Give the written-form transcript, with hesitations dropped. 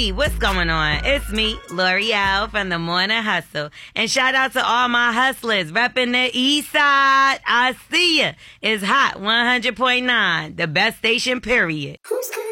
Hey, what's going on? It's me, L'Oreal from the Morning Hustle. And shout out to all my hustlers repping the East Side. I see ya. It's hot 100.9, the best station, period. Who's